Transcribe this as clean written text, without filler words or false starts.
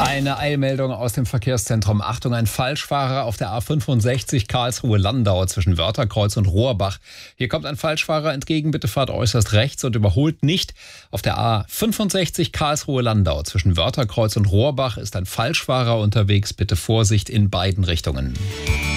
Eine Eilmeldung aus dem Verkehrszentrum. Achtung, ein Falschfahrer auf der A65 Karlsruhe-Landau zwischen Wörtherkreuz und Rohrbach. Hier kommt ein Falschfahrer entgegen, bitte fahrt äußerst rechts und überholt nicht. Auf der A65 Karlsruhe-Landau zwischen Wörtherkreuz und Rohrbach ist ein Falschfahrer unterwegs, bitte Vorsicht in beiden Richtungen.